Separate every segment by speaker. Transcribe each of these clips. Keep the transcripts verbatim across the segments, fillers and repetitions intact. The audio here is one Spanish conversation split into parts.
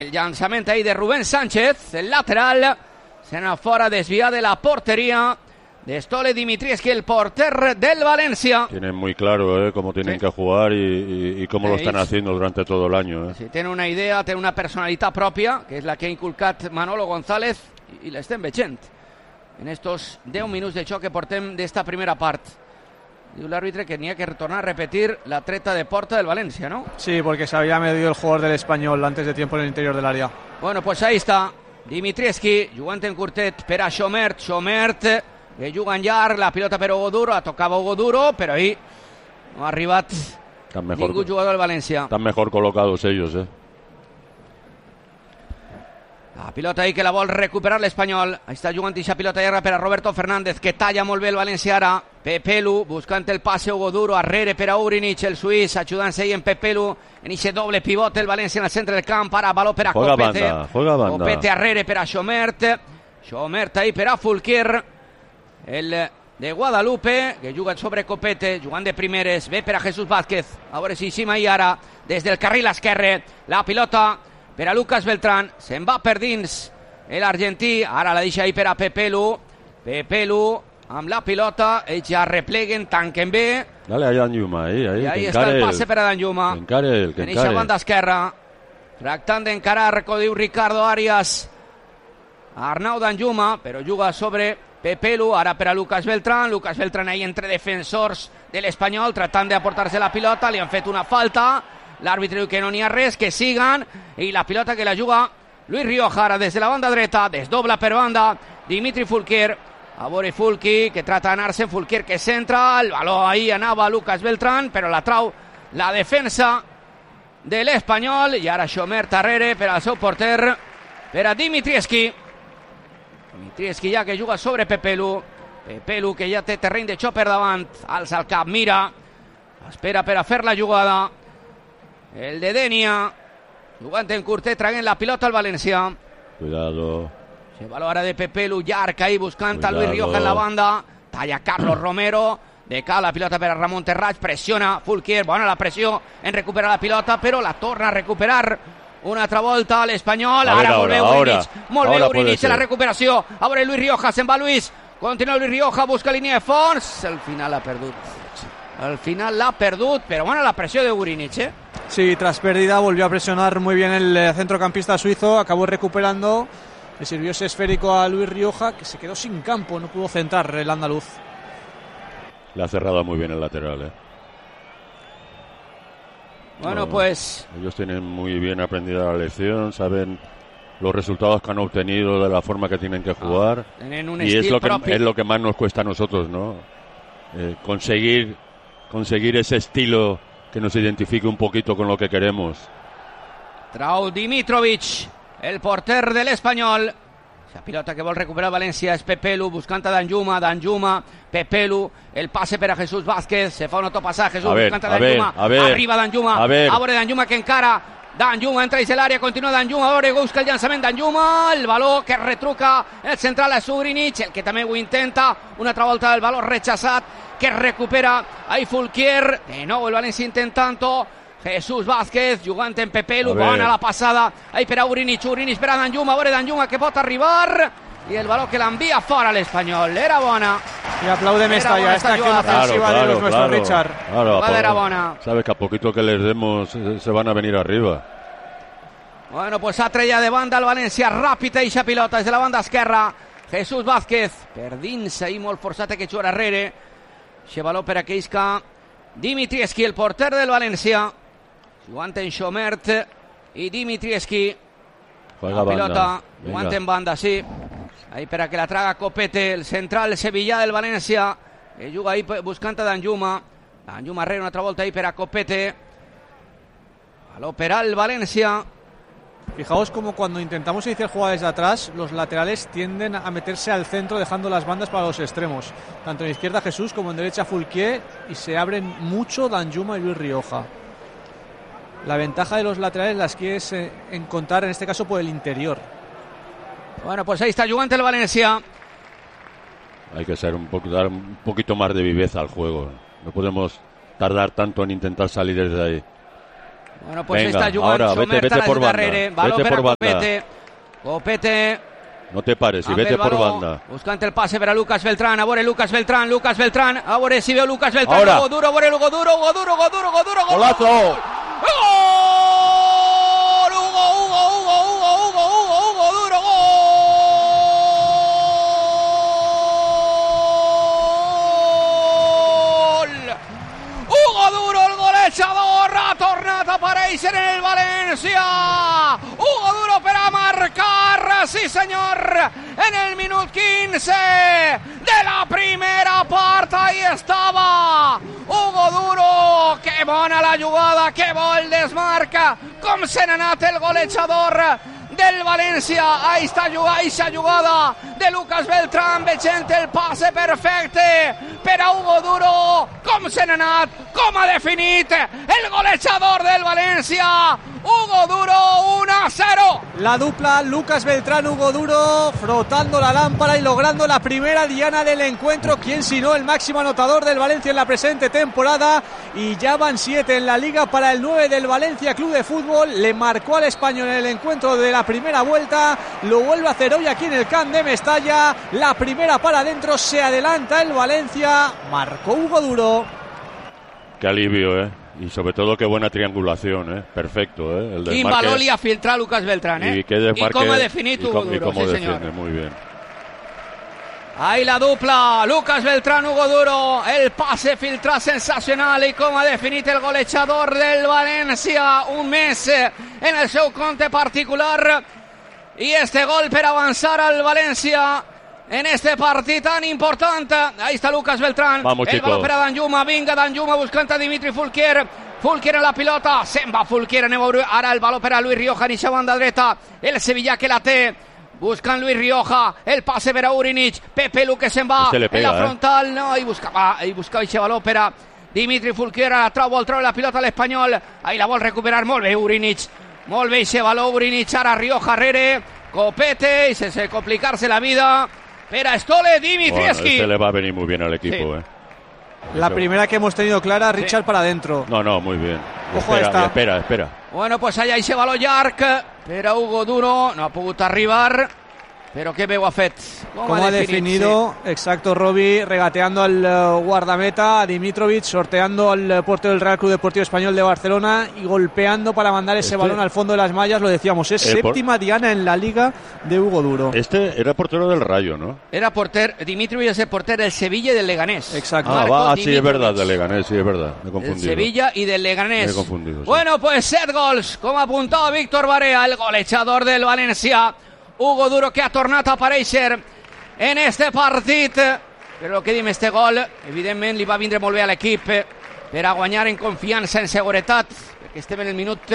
Speaker 1: El llançament ahí de Rubén Sánchez, el lateral. Se n'ha fora, desviada de la portería de Stole Dimitrievski, el porter del Valencia.
Speaker 2: Tienen muy claro eh, cómo tienen sí. que jugar y, y, y cómo eh, lo están haciendo durante todo el año. Eh.
Speaker 1: Sí, tiene una idea, tiene una personalitat pròpia, que és la que ha inculcat Manolo González, i, i l'estem veient en estos deu minuts de xoc que portem d'esta primera part. Diu l'àrbitre que n'hi ha que tornar a repetir la treta de porta del Valencia, ¿no?
Speaker 3: Sí, porque se había medido el jugador del Español antes de tiempo en el interior del área.
Speaker 1: Bueno, pues ahí está Dimitrievski, jugant en curtet per a Chomert. Chomert, que juga en llarg, la pilota per Hugo Duro, tocava Hugo Duro, però ahí no ha arribat mejor, ningú jugador del València.
Speaker 2: Están mejor colocados ellos, eh.
Speaker 1: La pilota ahí que la vol recuperar l'Espanyol. Ahí està jugant ixa pilota llarga per a Roberto Fernández, que talla molt bé el València ara. Pepelu buscant el passe, Hugo Duro, arrere per a Urinic, el suís, ajudant-se ahí en Pepelu, en ixe doble pivot el València en el centre del camp, ara baló per a
Speaker 2: juega
Speaker 1: Copete.
Speaker 2: Banda, juega banda.
Speaker 1: Copete arrere per a Chomert. Chomert ahí per a Fulquier, el de Guadalupe, que juga sobre Copete, jugant de primeres, ve per a Jesús Vázquez. A veure si Sima i ara, des del carril esquerre, la pilota per a Lucas Beltrán, se'n va per dins l'argentí, ara la deixa ahí per a Pepelu. Pepelu amb la pilota, ells ja repleguen, tanquen bé.
Speaker 2: Dale a Danjuma, ahí, ahí.
Speaker 1: I ahí està el passe
Speaker 2: el.
Speaker 1: per a Danjuma.
Speaker 2: Que encare el, que
Speaker 1: en eixa banda esquerra, tractant d'encarar, com diu Ricardo Arias, Arnau Danjuma, però juga sobre Pepelu, ara per a Lucas Beltrán. Lucas Beltrán ahí entre defensors de l'Espanyol, tratant d'aportar-se la pilota, li han fet una falta. L'àrbitre diu que no n'hi ha res, que sigan, i la pilota que la juga Luis Rioja ara des de la banda dreta, desdobla per banda Dimitri Fulquier, a veure Fulqui que trata d'anar-se, Fulquier que centra, el baló ahí anava Lucas Beltrán, però la trau la defensa de l'Espanyol, i ara Chomert darrere per al seu porter, per a Dimitrievski. Dimitrievski ja que juga sobre Pepelu, Pepelu que ja té terreny de xoc per davant, alça el cap, mira, espera per a fer la jugada. El de Denia, jugant en curtet, traient la pilota al València.
Speaker 2: Cuidado.
Speaker 1: Se baló ara de Pepelu, llarg ahí buscant a Luis Rioja en la banda. Talla Carlos Romero, de cara la pilota per a Ramon Terrats, pressiona Fulquier, bona la pressió en recuperar la pilota, però la torna a recuperar una altra volta l'Espanyol. Ara molt bé Urinic, molt bé Urinic en la recuperació. A veure Luis Rioja, se'n va Luis, continua Luis Rioja, busca línia de fons, al final l'ha perdut. Al final l'ha perdut, pero bueno, la presión de Urinic, ¿eh?
Speaker 3: Sí, tras pérdida volvió a presionar muy bien el centrocampista suizo, acabó recuperando, le sirvió ese esférico a Luis Rioja, que se quedó sin campo, no pudo centrar el andaluz.
Speaker 2: Le ha cerrado muy bien el lateral, ¿eh?
Speaker 1: Bueno,
Speaker 2: no,
Speaker 1: pues...
Speaker 2: Ellos tienen muy bien aprendida la lección, saben los resultados que han obtenido de la forma que tienen que jugar,
Speaker 1: ah, tienen un
Speaker 2: y es lo, que,
Speaker 1: propio.
Speaker 2: es lo que más nos cuesta a nosotros, ¿no? Eh, conseguir, conseguir ese estilo que nos identifique un poquito con lo que queremos.
Speaker 1: Trau Dimitrovic, el porter de l'Espanyol. Esa pilota que vol recuperar València és Pepelu, buscant a Danjuma, Danjuma, Pepelu, el passe per a Jesús Vázquez, se fa un autopassatge, Jesús,
Speaker 2: ver,
Speaker 1: buscant a Danjuma,
Speaker 2: a ver,
Speaker 1: arriba Danjuma,
Speaker 2: a ver.
Speaker 1: a veure Danjuma que encara, Danjuma entra dins l'àrea, continua Danjuma, a veure, busca el llançament Danjuma, el baló que retruca el central a Urinic, el que també ho intenta, una altra volta el baló rechaçat, que recupera ahí Fulquier, de nou el València intentant-ho, Jesús Vázquez jugant en Pepelu, bona la passada ahí per a Urinic, Urinic per a Danjuma, a veure Danjuma que pot arribar, i el baló que l'envia fora l'Espanyol, era bona.
Speaker 3: Y aplaude Mestalla, esta acción ofensiva
Speaker 2: claro,
Speaker 3: de los nuestros,
Speaker 2: claro,
Speaker 3: Richard.
Speaker 2: Claro,
Speaker 1: claro, era bona.
Speaker 2: Sabes que a poquito que les demos se van a venir arriba.
Speaker 1: Bueno, pues ha treia de banda el València, ràpid eixa pilota des de la banda esquerra, Jesús Vázquez, per dins ahí molt forçat que juga darrere, eixe baló per a que isca Dimitrievski, el porter del València, jugant en Chomert i Dimitrievski,
Speaker 2: juega
Speaker 1: la pilota,
Speaker 2: banda.
Speaker 1: jugant en banda, sí, ahí per a que la traga Copete, el central sevillà del València, que juga ahí buscant a Danjuma, Danjuma arrere una altra volta ahí per a Copete, baló per al València.
Speaker 3: Fijaos como cuando intentamos iniciar jugadas de atrás, los laterales tienden a meterse al centro dejando las bandas para los extremos, tanto en izquierda Jesús como en derecha Fulquier, y se abren mucho Danjuma y Luis Rioja. La ventaja de los laterales las quieres eh, encontrar en este caso por el interior.
Speaker 1: Bueno, pues ahí está jugant el València.
Speaker 2: Hay que ser un poco, dar un poquito más de viveza al juego. No podemos tardar tanto en intentar salir desde ahí.
Speaker 1: Bueno, pues
Speaker 2: Venga,
Speaker 1: está jugando
Speaker 2: ahora, vete, vete por banda. Vete por banda.
Speaker 1: Copete. Copete.
Speaker 2: No te pares y vete por banda.
Speaker 1: Buscante el pase para Lucas Beltrán. Ahora Lucas Beltrán. Lucas Beltrán. Ahora si veo Lucas Beltrán.
Speaker 2: Ahora.
Speaker 1: Hugo duro, ahora Hugo duro, Hugo duro, Hugo duro, Hugo duro.
Speaker 2: ¡Golazo!
Speaker 1: ¡Gol! Hugo, Hugo, Hugo, Hugo, Hugo, Hugo, Hugo duro, gol. Hugo duro, el golejador. Ha tornato a aparèixer en el València. Hugo duro per a marcar, sí senyor, en el minut quinze de la primera part. Ahí estava Hugo Duro. Que bona la jugada, que bo el desmarca, com se n'ha anat el golejador del València. Ahí està aquesta jugada de Lucas Beltrán, veient el passe perfecte per a Hugo Duro. Com se n'ha anat, com ha definit el golejador del València. Hugo Duro, uno a cero.
Speaker 3: La dupla Lucas Beltrán, Hugo Duro, frotando la lámpara y logrando la primera diana del encuentro. ¿Quién sino el máximo anotador del Valencia en la presente temporada? Y ya van siete en la liga para el nueve del Valencia Club de Fútbol. Le marcó al Español en el encuentro de la primera vuelta. Lo vuelve a hacer hoy aquí en el Camp de Mestalla. La primera para adentro, se adelanta el Valencia. Marcó Hugo Duro.
Speaker 2: Qué alivio, ¿eh? Y sobre todo qué buena triangulación, ¿eh? Perfecto, ¿eh? El
Speaker 1: Quin valor li ha filtrat Lucas Beltrán, ¿eh?
Speaker 2: Y, qué desmarque,
Speaker 1: y cómo ha definido Hugo Duro,
Speaker 2: y cómo
Speaker 1: sí
Speaker 2: defiende,
Speaker 1: señor.
Speaker 2: muy bien.
Speaker 1: Ahí la dupla, Lucas Beltrán, Hugo Duro, el pase filtra sensacional y com ha definit el golejador del València, un mes en el seu compte particular, y este gol per avançar al València en este partit tan important. Ahí está Lucas Beltrán.
Speaker 2: Vamos,
Speaker 1: el
Speaker 2: chico.
Speaker 1: baló per a Danjuma. Vinga, Danjuma buscant a Dimitri Fulquier. Fulquier en la pilota. Se'n va Fulquier. Anem a veure ara el baló per a Luis Rioja. Ni a banda dreta. El Sevilla que la té. Buscant Luis Rioja. El passe per a Urinic. Pepe Lu que se'n va.
Speaker 2: Este le pega,
Speaker 1: en la frontal. No, ahí buscava, ahí buscava aquest baló per a Dimitri Fulquier. Ara trau, vol treure la pilota a l'Espanyol. Ahí la vol recuperar molt bé Urinic. Molt bé aquest baló Urinic. Ara Rioja Herrere. Copete. Y sense complicar-se la vida. Pero Stole Dimitrievski.
Speaker 2: Bueno, este le va a venir muy bien al equipo, sí. eh.
Speaker 3: La primera que hemos tenido clara, Richard, sí. Para adentro.
Speaker 2: No, no, muy bien.
Speaker 3: Ojo,
Speaker 2: espera,
Speaker 3: esta.
Speaker 2: espera, espera.
Speaker 1: Bueno, pues allá ese baló llarg per a Hugo Duro. No ha pogut arribar. Pero qué veu ha fet.
Speaker 3: ¿Cómo ha definido? Sí. Exacto, Roby, regateando al uh, guardameta, a Dimitrovic, sorteando al uh, portero del Real Club Deportivo Español de Barcelona y golpeando para mandar ese este, balón al fondo de las mallas. Lo decíamos, es séptima por... diana en la liga de Hugo Duro.
Speaker 2: Este era portero del Rayo, ¿no?
Speaker 1: Era portero, Dimitrovic es el portero del Sevilla y del Leganés.
Speaker 3: Exacto.
Speaker 2: Ah, va, ah sí, es verdad, del Leganés, sí, es verdad. Me he confundido.
Speaker 1: Del Sevilla y del Leganés.
Speaker 2: Me he confundido. Sí.
Speaker 1: Bueno, pues set gols, como apuntaba Víctor Barea, el golejador del València. Hugo Duro que ha tornat a aparèixer en este partit, però el que dim, este gol evidentment li va vindre molt bé a l'equip per a guanyar en confiança, en seguretat, perquè estem en el minut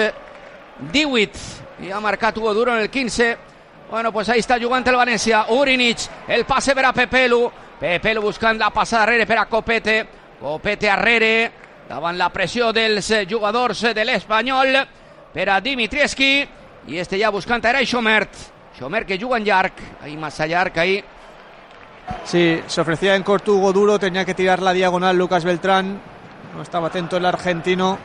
Speaker 1: divuit i ha marcat Hugo Duro en el quinze. Bueno, pues ahí està jugant el València. Urinic, el passe per a Pepelu, Pepelu buscant la passada darrere per a Copete, Copete arrere davant la pressió dels jugadors de l'Espanyol per a Dimitrievski, i este ja buscant era Xomert. Xomer que juga en llarg, ahí massa llarg, ahí.
Speaker 3: Sí, se ofrecía en corto Hugo Duro, tenía que tirar la diagonal Lucas Beltrán, no estaba atento el argentino,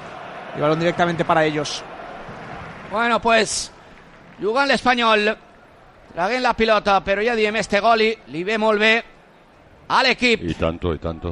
Speaker 3: y balón directamente para ellos.
Speaker 1: Bueno, pues, jugant l'Espanyol, traguent la pilota, però ja diem, este gol li, li ve molt bé a l'equip.
Speaker 2: I tanto, i tanto,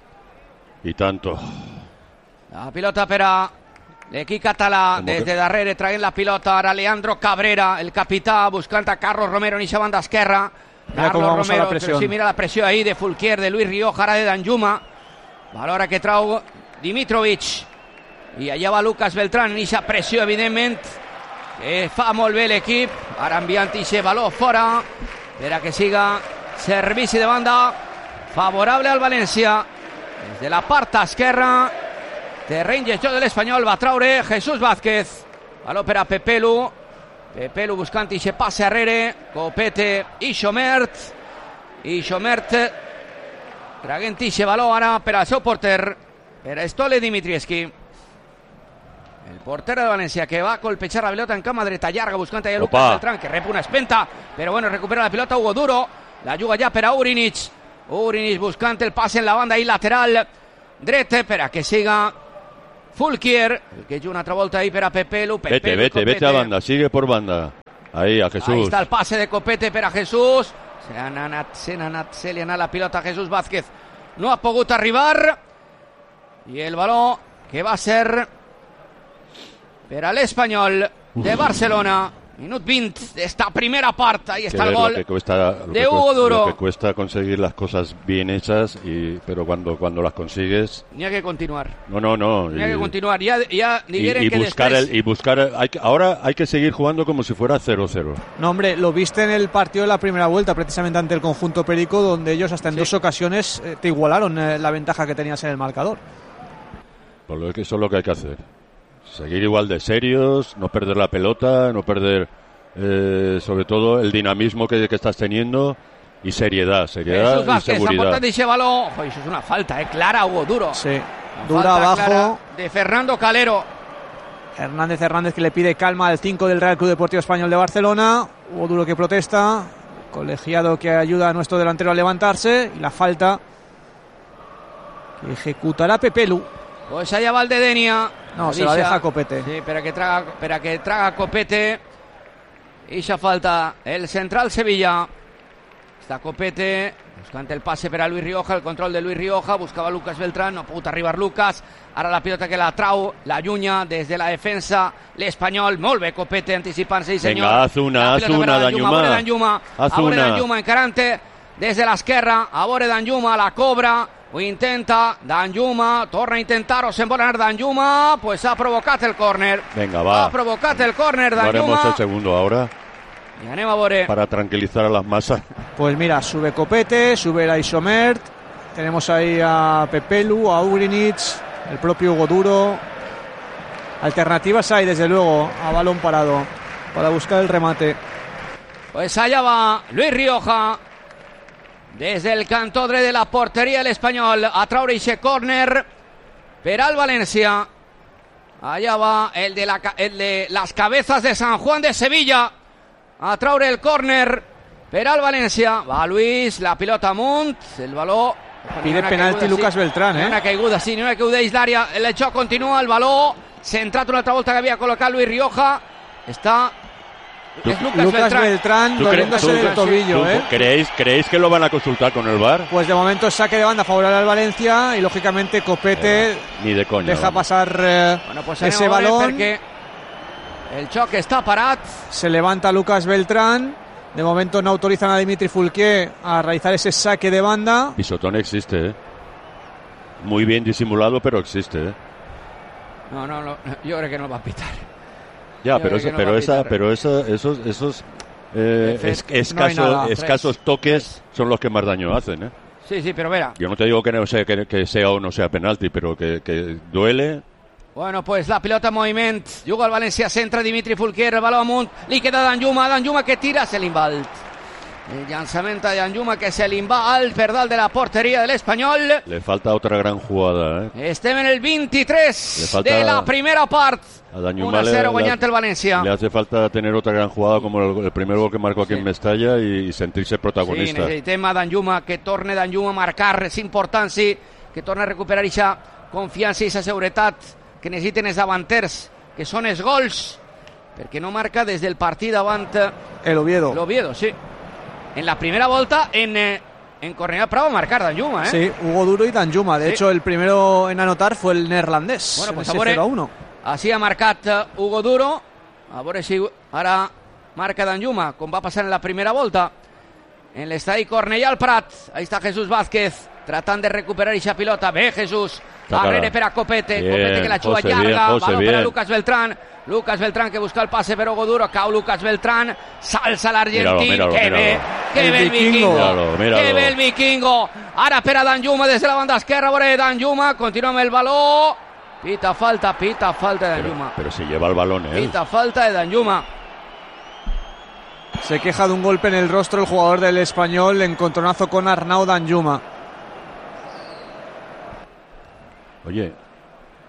Speaker 2: i tanto.
Speaker 1: La pilota per a l'equip català, des de darrere traient la pilota, ara Leandro Cabrera, el capità, buscant a Carlos Romero en eixa banda esquerra.
Speaker 3: Mira
Speaker 1: Carlos Romero,
Speaker 3: però
Speaker 1: sí, mira la pressió ahí de Fulquier, de Luis Rioja, ara de Danjuma. Valora que trau Dimitrovic. I allà va Lucas Beltrán en eixa pressió, evidentment, que fa molt bé l'equip. Ara enviant eixe baló fora per a que siga servici de banda favorable al València. Des de la part esquerra, terreny gestió de l'Espanyol, va traure Jesús Vázquez. Baló per a Pepelu. Pepelu buscant ixe passe arrere. Copete i Xomert. I Xomert traguent ixe baló ara per al seu porter, per a Stole Dimitrievski. El porter de València que va a colpejar la pelota en cama dreta llarga buscant allà Lucas Beltrán, que rep una espenta, però bueno, recupera la pelota Hugo Duro. La juga ja per a Urinic. Urinic buscant el passe en la banda i lateral dret per a que siga Fulquier, que gira una altra volta ahí per a Pepelu.
Speaker 2: Vete,
Speaker 1: Pepelu,
Speaker 2: vete,
Speaker 1: Copete.
Speaker 2: vete a banda, sigue por banda. Ahí, a Jesús.
Speaker 1: Ahí está el pase de Copete per a Jesús. Se n'ha anat, se n'ha anat, se li ha anat la pilota a Jesús Vázquez. No ha pogut arribar. I el baló que va ser per a l'Espanyol de Barcelona. Minut vint d'esta primera part. Ahí está el gol
Speaker 2: que cuesta,
Speaker 1: de Hugo
Speaker 2: cuesta,
Speaker 1: Duro.
Speaker 2: Lo que cuesta conseguir las cosas bien hechas, y, pero cuando, cuando las consigues...
Speaker 1: Ni hay que continuar.
Speaker 2: No, no, no.
Speaker 1: Ni hay que continuar. Ya, ya
Speaker 2: y,
Speaker 1: digueren
Speaker 2: y
Speaker 1: que
Speaker 2: buscar
Speaker 1: después...
Speaker 2: el, y buscar hay que, ahora hay que seguir jugando como si fuera cero cero.
Speaker 3: No, hombre, lo viste en el partido de la primera vuelta, precisamente ante el conjunto Perico, donde ellos hasta en
Speaker 1: Sí.
Speaker 3: dos ocasiones eh, te igualaron eh, la ventaja que tenías en el marcador.
Speaker 2: Por lo que eso es lo que hay que hacer. Seguir igual de serios, no perder la pelota, no perder eh, sobre todo el dinamismo que, que estás teniendo, y seriedad, seriedad
Speaker 1: Jesús
Speaker 2: y
Speaker 1: Vázquez,
Speaker 2: seguridad.
Speaker 1: aporta ese balón. Ojo, eso es una falta, eh, clara, Hugo Duro.
Speaker 3: Sí,
Speaker 1: Una
Speaker 3: dura
Speaker 1: falta
Speaker 3: abajo.
Speaker 1: clara de Fernando Calero.
Speaker 3: Hernández Hernández, que le pide calma al cinco del Real Club Deportivo Español de Barcelona. Hugo Duro que protesta. Colegiado que ayuda a nuestro delantero a levantarse. Y la falta que ejecutará Pepelu.
Speaker 1: Pues allá va el de Denia.
Speaker 3: No, se la deja Copete.
Speaker 1: Sí, para que traga, para que traga Copete. Y ya falta el central Sevilla. Está Copete, buscante el pase per a Luis Rioja, el control de Luis Rioja, buscava Lucas Beltrán, no pogut arribar Lucas, ara la pilota que la trau, la llunya des de la defensa, l'Espanyol, molt bé Copete anticipant-se, sí senyor.
Speaker 2: Venga, haz una,
Speaker 1: La
Speaker 2: haz
Speaker 1: pilota per a
Speaker 2: una,
Speaker 1: Danjuma, a veure Danjuma,
Speaker 2: haz
Speaker 1: a veure
Speaker 2: una.
Speaker 1: Danjuma encarante des de l'esquerra, a veure Danjuma, la cobra, ho intenta, Danjuma, torna a intentar-ho, se'n vol anar Danjuma, pues ha provocat el córner.
Speaker 2: Venga, va.
Speaker 1: Ha provocat el córner
Speaker 2: Lo haremos el
Speaker 1: Danjuma.
Speaker 2: segundo ahora,
Speaker 1: I anem a veure.
Speaker 2: para tranquilizar a las masas.
Speaker 3: Pues mira, sube Copete, sube la Isomert. Tenemos ahí a Pepelu, a Ugrinic, el propio Hugo Duro. Alternativas hay, desde luego, a balón parado para buscar el remate.
Speaker 1: Pues allá va Luis Rioja. Desde el cantodre de la portería el Espanyol a traure ese córner per al València. Allá va el de, la, el de las cabezas de San Juan de Sevilla a traure el córner per al València. Va Luis, la pilota amunt, el baló.
Speaker 3: Pide penalti Lucas
Speaker 1: sí.
Speaker 3: Beltrán,
Speaker 1: Ni
Speaker 3: eh?
Speaker 1: una caiguda, sí, ni una caiguda dins l'àrea. El xoc continua, el baló centrat una altra volta que havia col·locat Luis Rioja. Está... Es Lucas,
Speaker 3: Lucas
Speaker 1: Beltrán.
Speaker 3: Beltrán
Speaker 2: ¿Tú
Speaker 3: doliéndose
Speaker 2: cre- tú-
Speaker 3: del tobillo,
Speaker 2: ¿Tú
Speaker 3: ¿eh?
Speaker 2: ¿Creéis, ¿Creéis que lo van a consultar con el V A R?
Speaker 3: Pues de momento saque de banda favorable al Valencia y lógicamente Copete
Speaker 2: Eh, ni de coña.
Speaker 3: deja
Speaker 2: vamos.
Speaker 3: pasar eh,
Speaker 1: Bueno, pues
Speaker 3: ese
Speaker 1: anem a veure
Speaker 3: balón.
Speaker 1: perquè el xoc està parat.
Speaker 3: Se levanta Lucas Beltrán. De momento no autorizan a Dimitri Fulquier a realizar ese saque de banda.
Speaker 2: Pisotón existe, ¿eh? Muy bien disimulado, pero existe, ¿eh?
Speaker 1: No, no, no, yo creo que no va a pitar.
Speaker 2: Ya,
Speaker 1: Yo
Speaker 2: pero,
Speaker 1: creo
Speaker 2: eso,
Speaker 1: que no
Speaker 2: pero
Speaker 1: va a
Speaker 2: esa,
Speaker 1: pitar.
Speaker 2: pero esa, esos, esos eh,
Speaker 1: Fred,
Speaker 2: es-
Speaker 3: no hay
Speaker 2: escasos,
Speaker 3: nada, Fred.
Speaker 2: escasos toques son los que más daño hacen, ¿eh?
Speaker 1: Sí, sí, pero verá.
Speaker 2: Yo no te digo que, no sea, que, que sea o no sea penalti, pero que, que duele.
Speaker 1: Bueno, pues la pilota en moviment. Juga el València, centra Dimitri Fulquier, el baló amunt. Li queda Danjuma, Danjuma que tira, se li'n va alt. El llançament de Danjuma que se li'n va alt per dalt de la porteria de l'Espanyol.
Speaker 2: Le falta otra gran jugada, ¿eh?
Speaker 1: Estem en el vint-i-tres
Speaker 2: Le falta
Speaker 1: de la primera part.
Speaker 2: A Danjuma
Speaker 1: un a
Speaker 2: le-
Speaker 1: cero
Speaker 2: le-
Speaker 1: guanyant el València.
Speaker 2: Le hace falta tener otra gran jugada como el, el primer gol que marcó aquí
Speaker 1: Sí.
Speaker 2: en Mestalla y, y sentirse
Speaker 1: Sí,
Speaker 2: protagonista.
Speaker 1: necessitem a Danjuma, que torne Danjuma a marcar, és important, sí, que torne a recuperar aquesta confiança i aquesta seguretat que necessiten els davanters, que són els gols, perquè no marca des del partit davant
Speaker 3: El Oviedo.
Speaker 1: l'Oviedo, sí. En la primera volta, en, eh, en Cornellà Prado va marcar Danjuma, ¿eh?
Speaker 3: Sí, Hugo Duro y Danjuma. De
Speaker 1: Sí.
Speaker 3: hecho, el primero en anotar fue el neerlandés.
Speaker 1: Bueno, pues
Speaker 3: en
Speaker 1: a
Speaker 3: ese
Speaker 1: veure,
Speaker 3: cero a uno.
Speaker 1: així ha marcat eh, Hugo Duro. A veure si ara marca Danjuma, com va passar en la primera volta. En l'estadi Cornellà al Prat. Ahí está Jesús Vázquez, tratant de recuperar aquesta pilota. Bé, Jesús.
Speaker 2: Sácala.
Speaker 1: Darrere per a Copete.
Speaker 2: Bien,
Speaker 1: Copete que la xuga
Speaker 2: José,
Speaker 1: llarga.
Speaker 2: bien, José,
Speaker 1: Baló per a
Speaker 2: bien.
Speaker 1: Lucas Beltrán. Lucas Beltrán que busca el pase per Hugo Duro. Cau Lucas Beltrán. Salsa l'argentí.
Speaker 2: Míralo, míralo,
Speaker 1: Que bé.
Speaker 2: míralo.
Speaker 1: Que
Speaker 3: El
Speaker 1: bé el
Speaker 3: vikingo.
Speaker 1: vikingo.
Speaker 2: Míralo, míralo.
Speaker 1: Que bé el vikingo. Ara per a Danjuma des de la banda esquerra. A veure Danjuma. Continua amb el baló. Pita falta, pita falta de
Speaker 2: Pero,
Speaker 1: Danjuma.
Speaker 2: pero se lleva el balón, ¿eh?
Speaker 1: Pita falta de Danjuma.
Speaker 3: Se queja de un golpe en el rostro el jugador del Español, encontronazo con Arnau Danjuma.
Speaker 2: Oye,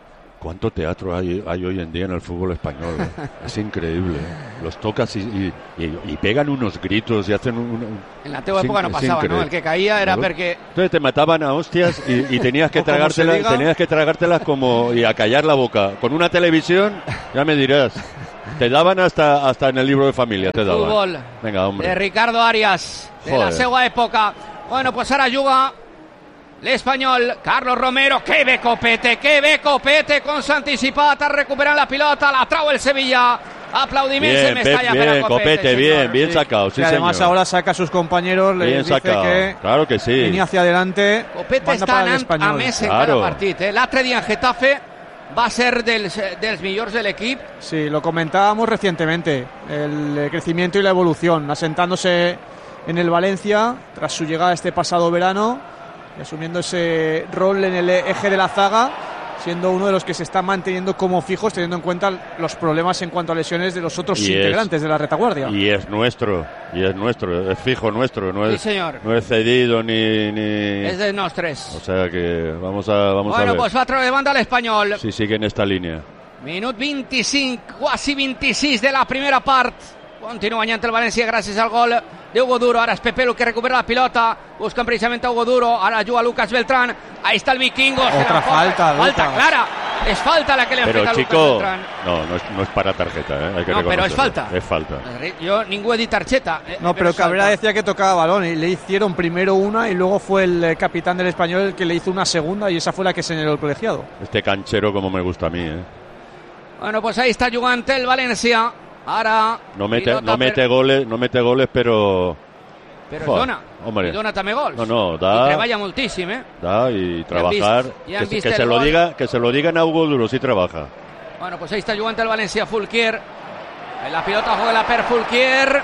Speaker 2: ¿Cuánto teatro hay, hay hoy en día en el fútbol español? ¿eh? Es increíble. ¿eh? Los tocas y, y, y, y pegan unos gritos y hacen un... un
Speaker 1: en la antigua época no pasaba, ¿no? El que caía era porque...
Speaker 2: Entonces te mataban a hostias y, y tenías que tragártelas, tenías que tragártelas como y a callar la boca. Con una televisión, ya me dirás. Te daban hasta hasta en el libro de familia, te daban.
Speaker 1: Fútbol.
Speaker 2: Venga, hombre.
Speaker 1: De Ricardo Arias, de Joder. la segua época. Bueno, pues ahora juga l'Espanyol, Carlos Romero, que ve Copete, que ve Copete con s'anticipat, recuperan la pilota, la trau el Sevilla, aplaudiments
Speaker 2: bien,
Speaker 1: en Mestalla
Speaker 2: bien,
Speaker 1: per a Copete,
Speaker 2: Copete bien, bien sí. sacado, sí,
Speaker 3: y además
Speaker 2: señor.
Speaker 3: ahora saca a sus compañeros, le dice
Speaker 2: sacado.
Speaker 3: que
Speaker 2: claro que sí.
Speaker 3: línea hacia adelante,
Speaker 1: Copete està anant a més en
Speaker 2: claro.
Speaker 1: cada partit, eh? L'altre dia en Getafe va ser dels, dels millors de l'equip.
Speaker 3: Sí, lo comentábamos recientemente, el crecimiento y la evolución, asentándose en el Valencia tras su llegada este pasado verano, asumiendo ese rol en el eje de la zaga, siendo uno de los que se están manteniendo como fijos, teniendo en cuenta los problemas en cuanto a lesiones de los otros y integrantes es, de la retaguardia.
Speaker 2: Y es nuestro, y es nuestro, es fijo nuestro, no es,
Speaker 1: sí, señor.
Speaker 2: No es cedido ni, ni...
Speaker 1: Es de nostres.
Speaker 2: O sea que vamos a, vamos
Speaker 1: bueno,
Speaker 2: a ver.
Speaker 1: Pues va a treure de banda l'Espanyol.
Speaker 2: Si sigue en esta línea.
Speaker 1: Minut vint-i-cinc, quasi vint-i-sis de la primera part. Continua guanyant el València gràcies al gol de Hugo Duro. Ara és Pepelu que recupera la pilota. Buscan precisamente a Hugo Duro. Ahora juga Lucas Beltrán. Ahí está el Vikingo.
Speaker 3: Otra falta.
Speaker 1: Falta clara. Es falta la que le
Speaker 2: pero,
Speaker 1: enfrenta a
Speaker 2: chico,
Speaker 1: Lucas Beltrán.
Speaker 2: No, no es, no es para tarjeta, ¿eh? Hay que
Speaker 1: no, pero es falta.
Speaker 2: Es falta.
Speaker 1: Yo ningú he dit tarjeta. Eh,
Speaker 3: no, pero, pero Cabrera decía que tocaba balón y le hicieron primero una y luego fue el capitán del Español el que le hizo una segunda y esa fue la que señaló el colegiado.
Speaker 2: Este canchero como me gusta a mí, ¿eh?
Speaker 1: Bueno, pues ahí está jugant el València. Ara
Speaker 2: no mete, no mete per... goles, no mete goles, però
Speaker 1: però Joder, dona,
Speaker 2: hombre.
Speaker 1: I dona també gols.
Speaker 2: No, no, da,
Speaker 1: y treballa moltíssim, eh?
Speaker 2: Da y trabajar, ja vist, ja que, que se lo diga, que se lo digan a Hugo Duro si trabaja.
Speaker 1: Bueno, pues ahí está jugant el València, Fulquier. En la pilota juega per Fulquier.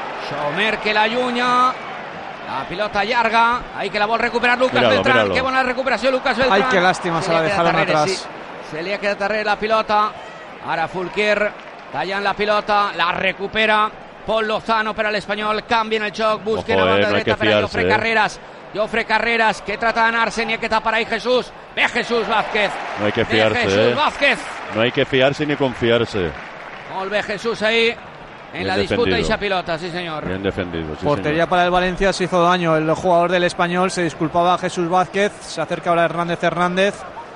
Speaker 1: Xomer que la allunya. La pilota llarga, ahí que la vol recuperar Lucas míralo, Beltrán. Míralo. Qué buena recuperació Lucas Beltrán.
Speaker 3: Ay, qué lástima, se, se la dejaron darrere, atrás. Sí.
Speaker 1: Se li ha quedat darrere la pilota. Ara Fulquier tallant la pilota, la recupera Pol Lozano per a l'Espanyol, canvien el joc, busquen
Speaker 2: Ojo,
Speaker 1: a banda
Speaker 2: eh, no
Speaker 1: dreta per a Jofre
Speaker 2: eh.
Speaker 1: Carreras. Jofre Carreras que trata de ganarse, ni que tapar ahí Jesús. Ve Jesús Vázquez.
Speaker 2: No hay que fiarse,
Speaker 1: Jesús
Speaker 2: eh.
Speaker 1: Vázquez.
Speaker 2: No hay que fiarse ni confiarse.
Speaker 1: Molt bé Jesús ahí en Bien la defendido. Disputa y esa pilota, sí señor.
Speaker 2: Bien defendido, sí,
Speaker 3: portería
Speaker 2: señor.
Speaker 3: Para el Valencia, se hizo daño el jugador del Español, se disculpaba a Jesús Vázquez, se acerca ahora Hernández Hernández.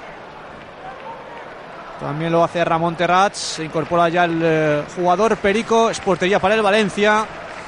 Speaker 3: También lo hace Ramón Terrats, se incorpora ya el eh, jugador Perico, es portería para el Valencia.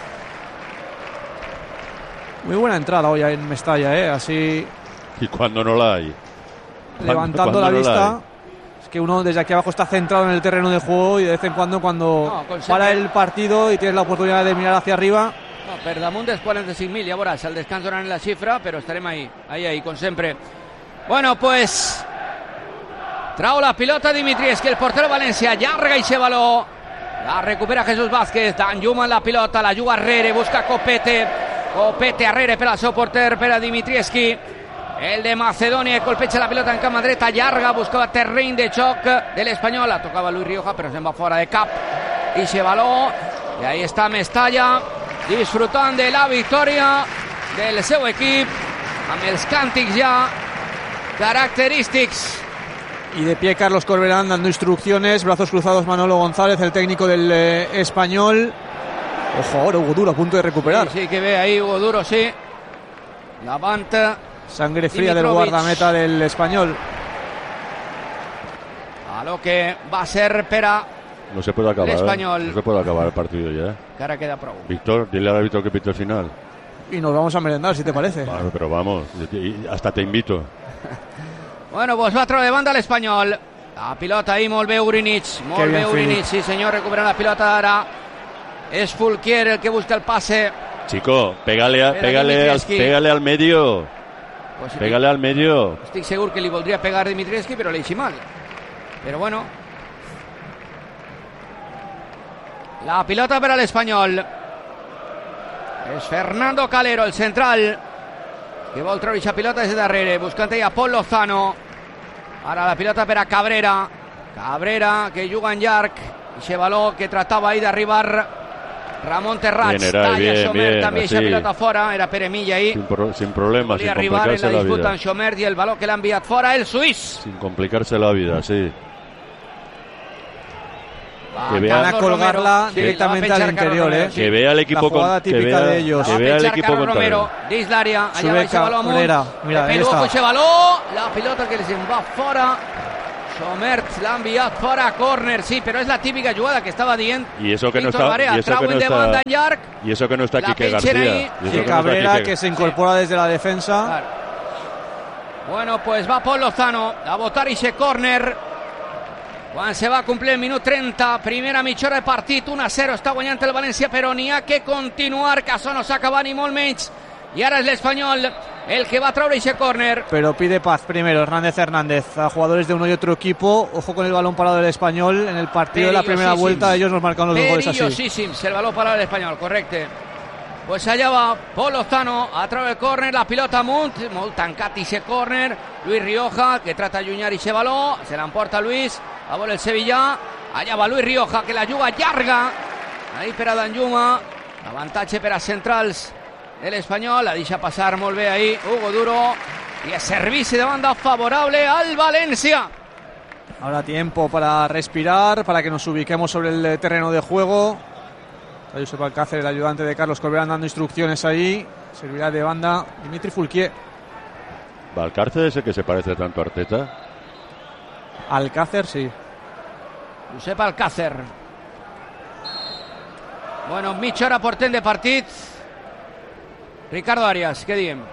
Speaker 3: Muy buena entrada hoy en Mestalla, ¿eh? Así.
Speaker 2: Y cuando no la hay.
Speaker 3: Levantando
Speaker 2: cuando
Speaker 3: la
Speaker 2: no
Speaker 3: vista.
Speaker 2: La
Speaker 3: es que uno desde aquí abajo está centrado en el terreno de juego y de vez en cuando cuando
Speaker 1: no,
Speaker 3: para el partido y tienes la oportunidad de mirar hacia arriba.
Speaker 1: No, per damunt dels quaranta-cinc mil, ja veuràs, el descans donaran la xifra, però estarem ahí, ahí, ahí, con sempre. Bueno, pues... Trau la pilota Dimitrievski, el portero València, llarga i se baló. La recupera Jesús Vázquez, Danjuma en la pilota, la juga Arrere, busca Copete. Copete Arrere per al seu porter, per a Dimitrievski. El de Macedònia colpeja la pilota en cama dreta, llarga, buscava terreny de xoc de l'Espanyol. La tocava Luis Rioja, però se'n va fora de cap. I se baló. I ahí està Mestalla, disfrutant de la victòria del seu equip, amb els càntics ja característics.
Speaker 3: Y de pie Carlos Corberán dando instrucciones, brazos cruzados Manolo González, el técnico del eh, Español. Ojo, ahora Hugo Duro a punto de recuperar.
Speaker 1: Sí, sí que ve ahí Hugo Duro, sí. Levanta.
Speaker 3: Sangre fría del guardameta del Español.
Speaker 1: A lo que va a ser Pera.
Speaker 2: No se puede acabar.
Speaker 1: El Español.
Speaker 2: ¿eh? No se puede acabar el partido ya.
Speaker 1: Que ahora queda pro.
Speaker 2: Víctor, dile al árbitro que pite el final.
Speaker 3: Y nos vamos a merendar, si te parece.
Speaker 2: Bueno, pero vamos, hasta te invito.
Speaker 1: Bueno, pues va treure de banda l'Espanyol. La pilota ahí, molt bé Urinic. Molt bé Urinic, sí senyor, recupera la pilota ara. Es Fulquier el que busca el pase.
Speaker 2: Chico, pégale, a, pégale, al, pégale al medio. Pues sí, pégale al medio.
Speaker 1: Estic segur que li voldria pegar Dimitrievski, però lieixi mal. Però bueno. La pilota per a l'Espanyol. És Fernando Calero, el central, que vol treure aquesta pilota des de darrere, buscant a Pol Lozano. Ara la pilota per a Cabrera. Cabrera que juga en llarg. Ixe baló que tratava ahí d'arribar Ramón Terrats.
Speaker 2: Bien, era, bien,
Speaker 1: Xomer
Speaker 2: bien,
Speaker 1: també aquesta pilota fora. Era Pere Milla ahí.
Speaker 2: Sin, pro, sin problemas, sin
Speaker 1: arribar en la
Speaker 2: la
Speaker 1: disputa
Speaker 2: vida.
Speaker 1: en Xomer y el baló que l'ha enviat fora el suís.
Speaker 2: Sin complicarse la vida, sí. Que
Speaker 3: vea, van a colgarla
Speaker 1: sí,
Speaker 3: directamente al interior, ¿eh?
Speaker 2: Que vea el equipo
Speaker 3: la jugada
Speaker 2: con,
Speaker 3: típica
Speaker 2: que vea,
Speaker 3: de ellos.
Speaker 2: Que vea el equipo
Speaker 1: Carlos
Speaker 2: contrario.
Speaker 1: Romero, dins l'àrea, allà
Speaker 3: Sube
Speaker 1: va ese baló amunt.
Speaker 3: Cabrera. Mira, ahí
Speaker 1: Pepe
Speaker 3: está.
Speaker 1: ese baló, la pilota que se'n va fora. Somert l'ha enviat fora a córner, sí, però és la típica jugada que estava dient
Speaker 2: Y eso que no
Speaker 1: Víctor
Speaker 2: está,
Speaker 1: Barea,
Speaker 2: y eso que no
Speaker 1: trauen de banda
Speaker 2: está,
Speaker 1: llarg.
Speaker 2: y eso que no está
Speaker 1: La
Speaker 2: Quique
Speaker 1: pinchen
Speaker 2: García.
Speaker 1: ahí.
Speaker 2: Y eso
Speaker 3: Sí,
Speaker 2: que no está
Speaker 3: Cabrera,
Speaker 2: Quique-
Speaker 3: que se incorpora desde la defensa.
Speaker 1: Claro. Bueno, pues va Pol Lozano a votar ese córner. Quan se va complir el minut trenta, primera mitja hora de partit, un a zero, està guanyant el València, però n'hi ha que continuar, que això no s'ha acabat ni molt menys. Y ahora es el Espanyol el que va a traure ese córner.
Speaker 3: Pero pide paz primero Hernández Hernández a jugadores de uno y otro equipo. Ojo con el balón parado del Español. En el partido de la primera vuelta ellos nos marcaron los dos goles así.
Speaker 1: Perillosíssims, el balón parado del Espanyol, correcte. Pues allá va Pol Lozano a través del córner, la pilota amunt, molt tancat ese córner. Luis Rioja, que trata de allunyar ese baló, se l'emporta Luis, a veure el Sevillà. Allà va Luis Rioja, que la juga llarga. Ahí per a Danjuma, avantatge per a centrals el Espanyol, la deixa passar molt bé ahí Hugo Duro, y el servici de banda favorable al València.
Speaker 3: Ahora tiempo para respirar, para que nos ubiquemos sobre el terreno de juego. Está Josep Alcácer, el ayudante de Carlos Corberán, dando instrucciones ahí. Servirá de banda Dimitri Fulquier.
Speaker 2: Valcárcel es el que se parece tanto a Arteta.
Speaker 3: Alcácer, sí.
Speaker 1: Josep Alcácer. Bueno, mitja hora portent de partit. Ricardo Arias, ¿qué diem?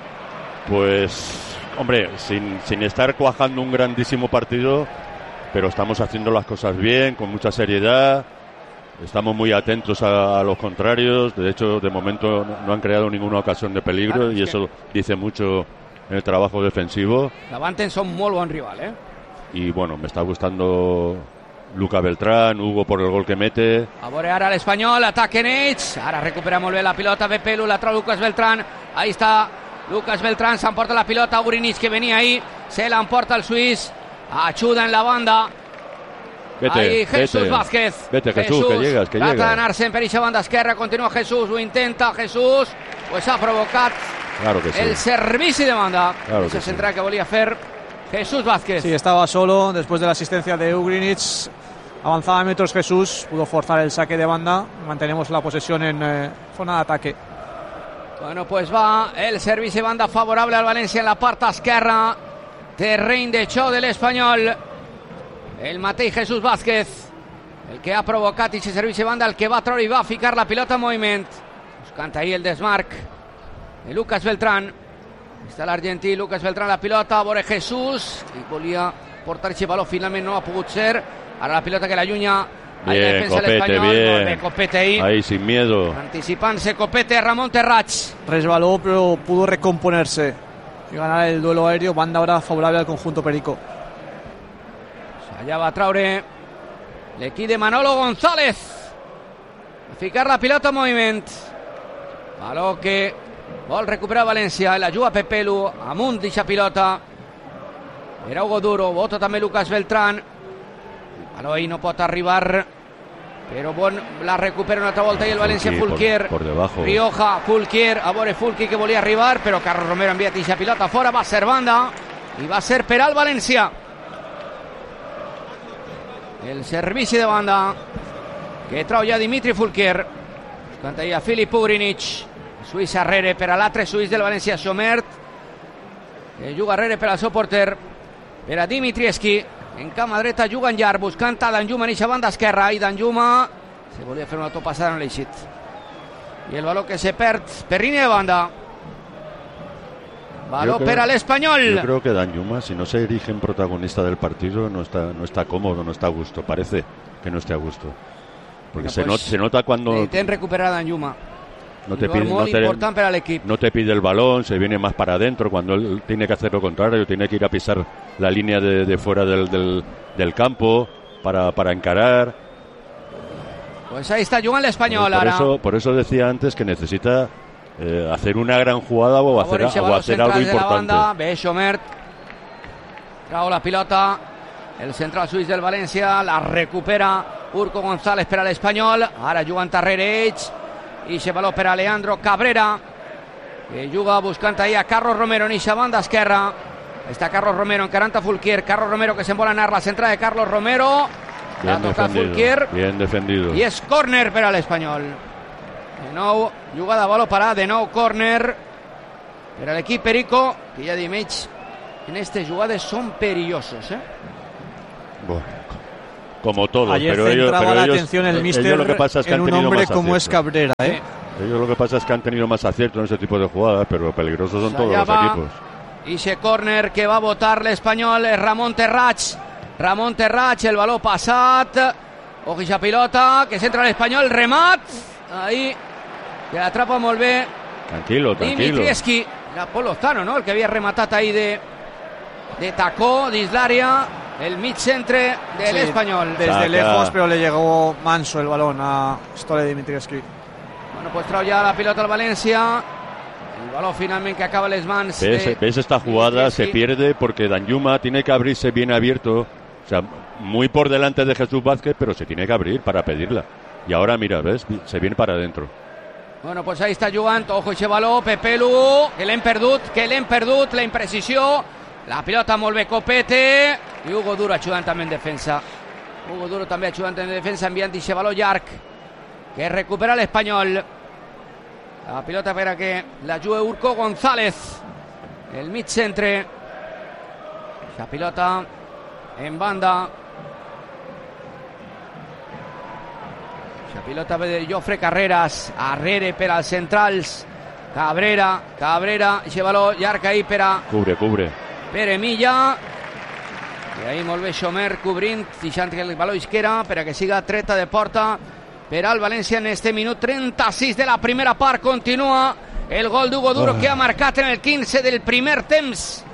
Speaker 2: Pues, hombre, sin, sin estar cuajando un grandísimo partido, pero estamos haciendo las cosas bien, con mucha seriedad. Estamos muy atentos a, a los contrarios. De hecho, de momento no, no han creado ninguna ocasión de peligro,
Speaker 1: Claro,
Speaker 2: y
Speaker 1: es
Speaker 2: eso dice mucho en el trabajo defensivo.
Speaker 1: Davanten son molt bon rival, eh?
Speaker 2: Y bueno, me está gustando Luca Beltrán, Hugo por el gol que mete.
Speaker 1: A veure ara l'Espanyol, ataquen ells. Ara recupera molt bé la pilota Pepelu, la trau Lucas Beltrán. Ahí está Lucas Beltrán, s'emporta la pilota Ugrinich, que venia ahí, se l'emporta el suís. Ajuda en la banda.
Speaker 2: Vete,
Speaker 1: Ahí Jesús
Speaker 2: vete.
Speaker 1: Vázquez.
Speaker 2: Vete, Jesús, que llegas, que
Speaker 1: trata
Speaker 2: llegas.
Speaker 1: d'anar-se'n per eixa banda esquerra, continua Jesús, ho intenta Jesús, pues ha provocat
Speaker 2: Claro que sí.
Speaker 1: el servici de banda.
Speaker 2: Claro
Speaker 1: Esa
Speaker 2: que sí.
Speaker 1: central que volia fer Jesús Vázquez.
Speaker 3: Sí, estaba solo después de la asistencia de Ugrinich. Avanzaba metros Jesús, pudo forzar el saque de banda. Mantenemos la posesión en eh, zona de ataque.
Speaker 1: Bueno, pues va el servici de banda favorable al València en la part esquerra. Terreny de xoc de l'Espanyol. El mateix Jesús Vázquez, el que ha provocat aquest servici de banda, el que va treure i va ficar la pilota en moviment. Buscant ahí el desmarc de Lucas Beltrán. Està l'argentí Lucas Beltrán, la pilota, a veure Jesús, i volia portar aquest baló, finalment no ha pogut ser. Ara la pilota que l'allunya. Ahí la
Speaker 2: Bien,
Speaker 1: defensa del
Speaker 2: Copete,
Speaker 1: Espanyol.
Speaker 2: bien.
Speaker 1: Molt bé, Copete ahí.
Speaker 2: Ahí, sin miedo.
Speaker 1: Anticipant-se Copete, Ramón Terrach.
Speaker 3: Resbaló, pero pudo recomponerse y ganar el duelo aéreo. Banda ahora favorable al conjunto perico.
Speaker 1: Allà va traure l'equip de Manolo González a ficar la pilota en moviment. Baló que vol recuperar València, la juga Pepelu amunt d'eixa pilota. Era Hugo Duro, vota també Lucas Beltrán. El baló ahí no pot arribar, però bon, la recupera una altra volta i el València Fulquier.
Speaker 2: Por, por debajo.
Speaker 1: Rioja, Fulquier, a veure Fulqui que volia arribar, però Carlos Romero ha enviat eixa pilota fora, va ser banda i va ser per al València. El servici de banda que trau ja Dimitri Fulquier. Buscant ahí a Filip Ugrinich. Suís arrere per a l'altre suís del València, Somert, que juga arrere per al seu porter, per a Dimitrievski. En cama dreta juga en llarg, buscant a Danjuma en eixa banda esquerra, i Danjuma se volia fer una autopassada, no l'ha eixit. I el baló que se perd per línia de banda. Baló
Speaker 2: creo,
Speaker 1: per a l'Espanyol.
Speaker 2: Yo creo que Danjuma, si no se erige en protagonista del partido, no está, no está cómodo, no está a gusto. Parece que no esté a gusto. Porque
Speaker 1: Bueno,
Speaker 2: se,
Speaker 1: pues,
Speaker 2: not, se nota cuando
Speaker 1: Necessitem recuperar a Danjuma.
Speaker 2: no te,
Speaker 1: Jugador
Speaker 2: pide, no,
Speaker 1: molt
Speaker 2: te,
Speaker 1: important per a l'equip.
Speaker 2: no te pide el balón, se viene más para adentro, cuando él tiene que hacer lo contrario, tiene que ir a pisar la línea de, de fuera del, del, del campo para, para encarar.
Speaker 1: Pues ahí está jugant l'Espanyol
Speaker 2: por,
Speaker 1: ara.
Speaker 2: eso, por eso decía antes que necesita eh, hacer una gran jugada o hacer,
Speaker 1: Favoreix
Speaker 2: o
Speaker 1: baló
Speaker 2: hacer
Speaker 1: central
Speaker 2: algo
Speaker 1: de la
Speaker 2: importante.
Speaker 1: banda. Bé, Somert trau la pilota, el central suís del València, la recupera Urco González per a l'Espanyol. Ara jugant darrere ells, i aquest baló per a Leandro Cabrera, que juga buscant ahí a Carlos Romero en eixa banda esquerra. Està Carlos Romero encarant a Fulquier. Carlos Romero que se'n vol anar, la centrada de Carlos Romero,
Speaker 2: Bien defendido, bien defendido.
Speaker 1: Y es córner per al Espanyol. De nou, jugada baló parada, de nou córner per a l'equip Perico, que ja dic ells, en estas jugadas son perillosos, ¿eh?
Speaker 2: Bueno, como todo.
Speaker 3: Ayer
Speaker 2: pero ellos,
Speaker 3: centraba
Speaker 2: pero
Speaker 3: la
Speaker 2: ellos,
Speaker 3: atención el
Speaker 2: ellos
Speaker 3: míster
Speaker 2: lo que pasa es que
Speaker 3: en
Speaker 2: han
Speaker 3: un
Speaker 2: tenido
Speaker 3: hombre
Speaker 2: más
Speaker 3: como es
Speaker 2: acierto.
Speaker 3: Cabrera, ¿eh?
Speaker 2: Ellos lo que pasa es que han tenido más acierto en ese tipo de jugadas, pero peligrosos son todos los equipos.
Speaker 1: Y ese córner que va a votar l'Espanyol es Ramon Terrats. Ramon Terrats, el baló passat. Ojo esa pilota, que s'entra l'Espanyol, remat. Ahí, que l'atrapa molt bé.
Speaker 2: Tranquilo, tranquilo.
Speaker 1: Dimitrieski, era Pol Lozano, ¿no? El que havia rematat ahí de, de tacó, dins l'àrea. El mig centre de sí, l'Espanyol.
Speaker 3: Desde Saca. lejos, pero le llegó manso el balón a Stole Dimitrieski.
Speaker 1: Bueno, pues trau ya la pilota al Valencia. El balón finalmente que acaba les mans.
Speaker 2: ¿Ves,
Speaker 1: de
Speaker 2: ¿Ves esta jugada? Se pierde porque Danjuma tiene que abrirse bien abierto. O sea, muy por delante de Jesús Vázquez, pero se tiene que abrir para pedirla. Y ahora, mira, ¿ves? Se viene para adentro.
Speaker 1: Bueno, pues ahí está jugant. Ojo ese baló. Pepelu, que l'hem perdut, que l'hem perdut. La imprecisió. La pilota molt bé Copete. I Hugo Duro ajudant també en defensa. Hugo Duro també ajudant en defensa, enviant ese baló llarg que recupera l'Espanyol. La pilota per a que la jugue Urco González, el mig centre. La pilota en banda. La pilota ve de Jofre Carreras, arrere per als centrals. Cabrera, Cabrera, ese baló llarg ahí per a
Speaker 2: Cubre, cubre
Speaker 1: Pere Milla. I ahí molt bé Xomer cobrint, deixant que el baló isquera per a que siga treta de porta per al València en este minut trenta-sis de la primera part. Continua el gol d'Hugo Duro, oh, que ha marcat en el quince del primer temps.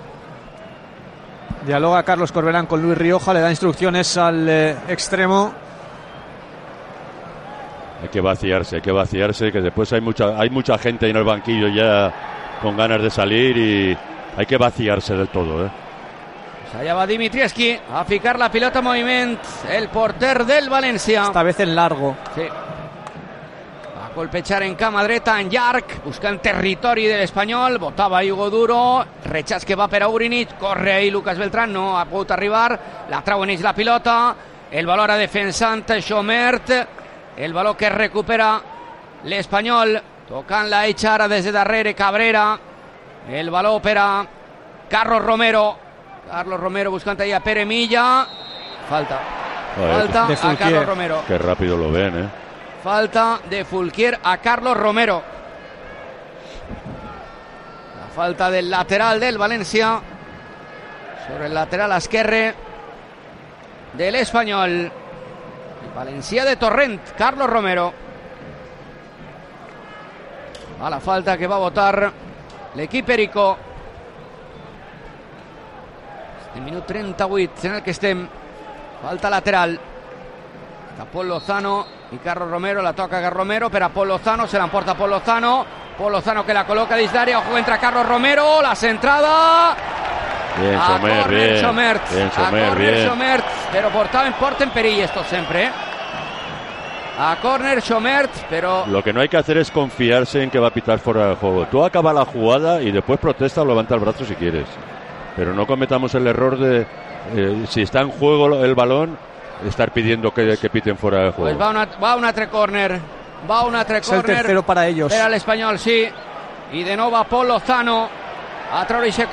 Speaker 3: Dialoga Carlos Corberán con Luis Rioja, le da instrucciones al eh, extremo.
Speaker 2: Hay que vaciarse, hay que vaciarse, que después hay mucha, hay mucha gente en el banquillo ya con ganas de salir y hay que vaciarse del todo, ¿eh?
Speaker 1: Pues allá va Dimitrieski a ficar la pilota en moviment, el porter del València.
Speaker 3: Esta vez en largo.
Speaker 1: Sí. Va a colpejar en cama dreta, en llarg, buscant territori de l'Espanyol. Botava Hugo Duro, rechaç que va per a Urinich, corre ahí Lucas Beltrán, no ha pogut arribar, la trau en ells la pilota, el baló ara defensant Xomert, el baló que recupera l'Espanyol, tocant la eixa ara des de darrere Cabrera, el baló per a Carlos Romero, Carlos Romero buscant ahí a Pere Milla, falta, falta a Carlos Romero.
Speaker 2: Qué rápido lo ven, eh.
Speaker 1: Falta de Fulquier a Carlos Romero. La falta del lateral del València sobre el lateral esquerre del Espanyol. El València de Torrent, Carlos Romero. A la falta que va a votar l'equip Perico. El minut trenta-vuit en el que estem. Falta lateral. Está Pol Lozano y Carlos Romero, la toca Carlos Romero, pero a Pol Lozano, se la emporta Pol Lozano. Pol Lozano que la coloca dins d'àrea, ojo, entra Carlos Romero, la centrada.
Speaker 2: Bien, Xomer, bien.
Speaker 1: Xomert,
Speaker 2: Bien, Xomer, bien.
Speaker 1: Xomert, pero portaven, porten perill esto sempre, eh? A córner Xomert, pero
Speaker 2: lo que no hay que hacer es confiarse en que va a pitar fuera del juego. Tú acaba la jugada y después protesta o levanta el brazo si quieres. Pero no cometamos el error de, eh, si está en juego el balón, estar pidiendo que, que piten fuera del juego.
Speaker 1: Pues va, una, va un altre córner. Va un altre córner.
Speaker 3: Es el tercero para ellos.
Speaker 1: Per a l'Espanyol, sí. I de nou va Pol Lozano a treure ese